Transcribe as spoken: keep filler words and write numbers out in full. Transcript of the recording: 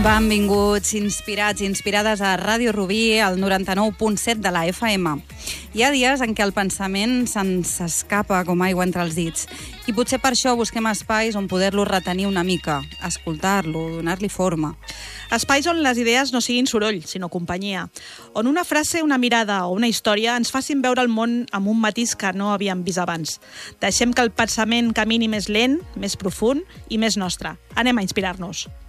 Benvinguts, inspirats i inspirades a Ràdio Rubí, al noranta-nou punt set de la F M. Hi ha dies en què el pensament se'ns escapa com aigua entre els dits i potser per això busquem espais on poder-lo retenir una mica, escoltar-lo, donar-li forma. Espais on les idees no siguin soroll, sinó companyia. On una frase, una mirada o una història ens facin veure el món amb un matís que no havíem vist abans. Deixem que el pensament camini més lent, més profund i més nostre. Anem a inspirar-nos.